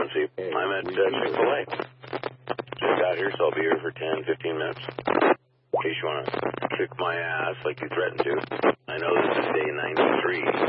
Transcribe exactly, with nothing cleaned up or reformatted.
frequency. I'm at uh, Chick-fil-A. Just got here, so I'll be here for ten, fifteen minutes. In case you want to kick my ass like you threatened to. I know this is day ninety-three.